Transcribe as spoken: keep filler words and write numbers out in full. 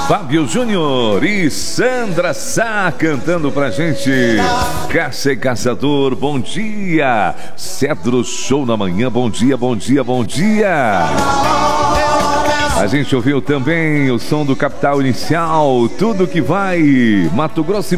Fábio Júnior e Sandra Sá cantando pra gente. Caça e Caçador, bom dia. Cedro Show na manhã, bom dia, bom dia, bom dia. A gente ouviu também o som do Capital Inicial, Tudo Que Vai, Mato Grosso e